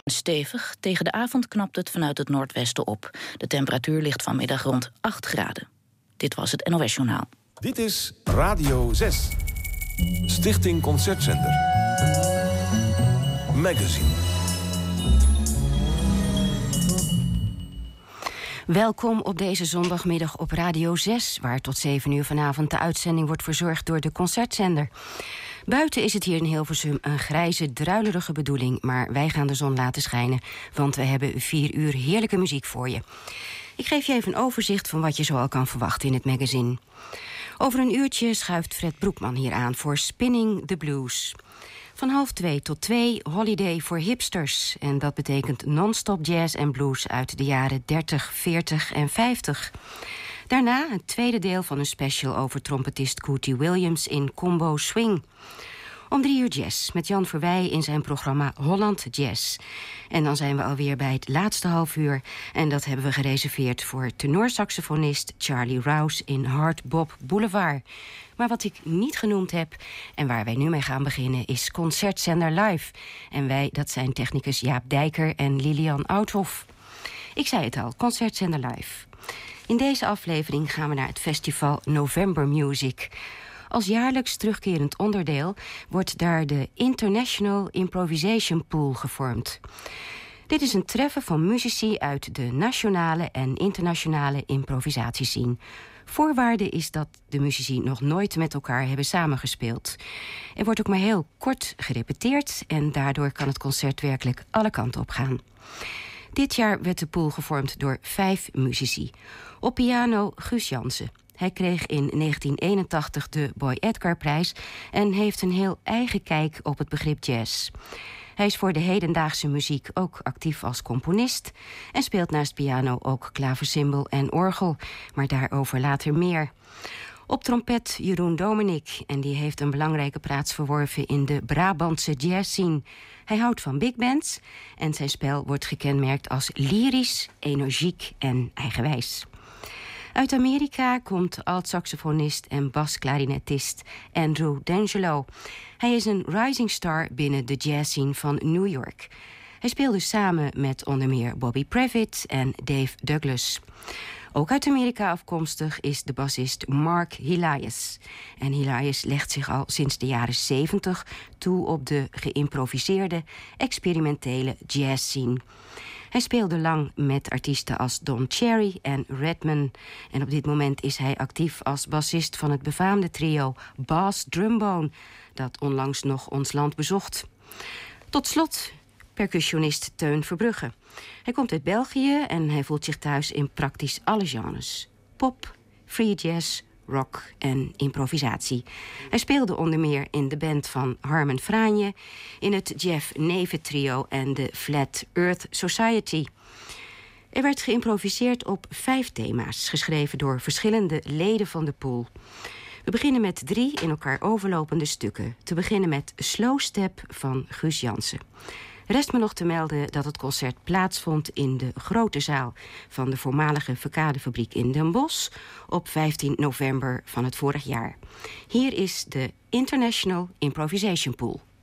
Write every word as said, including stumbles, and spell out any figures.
Stevig, tegen de avond knapt het vanuit het noordwesten op. De temperatuur ligt vanmiddag rond acht graden. Dit was het N O S-journaal. Dit is Radio zes. Stichting Concertzender. Magazine. Welkom op deze zondagmiddag op Radio zes... waar tot zeven uur vanavond de uitzending wordt verzorgd door de Concertzender. Buiten is het hier in Hilversum een grijze, druilerige bedoeling... maar wij gaan de zon laten schijnen, want we hebben vier uur heerlijke muziek voor je. Ik geef je even een overzicht van wat je zoal kan verwachten in het magazine. Over een uurtje schuift Fred Broekman hier aan voor Spinning the Blues. Van half twee tot twee Holiday voor hipsters. En dat betekent non-stop jazz en blues uit de jaren dertig, veertig en vijftig. Daarna het tweede deel van een special over trompetist Cootie Williams in Combo Swing. Om drie uur jazz met Jan Verwij in zijn programma Holland Jazz. En dan zijn we alweer bij het laatste half uur. En dat hebben we gereserveerd voor tenorsaxofonist Charlie Rouse in Hard Bop Boulevard. Maar wat ik niet genoemd heb en waar wij nu mee gaan beginnen is Concertzender Live. En wij, dat zijn technicus Jaap Dijker en Lilian Oudhoff. Ik zei het al, Concertzender Live. In deze aflevering gaan we naar het festival November Music. Als jaarlijks terugkerend onderdeel wordt daar de International Improvisation Pool gevormd. Dit is een treffen van muzici uit de nationale en internationale improvisatiescene. Voorwaarde is dat de muzici nog nooit met elkaar hebben samengespeeld. Er wordt ook maar heel kort gerepeteerd en daardoor kan het concert werkelijk alle kanten op gaan. Dit jaar werd de pool gevormd door vijf muzici. Op piano Guus Jansen. Hij kreeg in negentien eenentachtig de Boy Edgar-prijs en heeft een heel eigen kijk op het begrip jazz. Hij is voor de hedendaagse muziek ook actief als componist en speelt naast piano ook klaversymbal en orgel, maar daarover later meer. Op trompet Jeroen Domenik en die heeft een belangrijke plaats verworven in de Brabantse jazzscene. Hij houdt van big bands en zijn spel wordt gekenmerkt als lyrisch, energiek en eigenwijs. Uit Amerika komt alt-saxofonist en basklarinetist Andrew D'Angelo. Hij is een rising star binnen de jazzscene van New York. Hij speelde samen met onder meer Bobby Previtt en Dave Douglas. Ook uit Amerika afkomstig is de bassist Mark Helias. En Helias legt zich al sinds de jaren zeventig toe op de geïmproviseerde, experimentele jazzscene. Hij speelde lang met artiesten als Don Cherry en Redman. En op dit moment is hij actief als bassist van het befaamde trio Bass Drumbone, dat onlangs nog ons land bezocht. Tot slot percussionist Teun Verbrugge. Hij komt uit België en hij voelt zich thuis in praktisch alle genres. Pop, free jazz, rock en improvisatie. Hij speelde onder meer in de band van Harmen Franje, in het Jeff Neve trio en de Flat Earth Society. Er werd geïmproviseerd op vijf thema's, geschreven door verschillende leden van de pool. We beginnen met drie in elkaar overlopende stukken. Te beginnen met Slow Step van Guus Jansen. Rest me nog te melden dat het concert plaatsvond in de grote zaal van de voormalige Verkadefabriek in Den Bosch op vijftien november van het vorig jaar. Hier is de International Improvisation Pool.